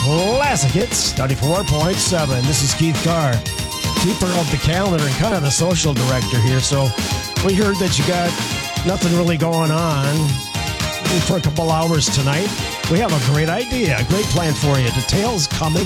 Classic Hits 94.7. This is Keith Carr, keeper of the calendar and kind of the social director here. So we heard that you got nothing really going on for a couple hours tonight. We have a great idea, a great plan for you. Details coming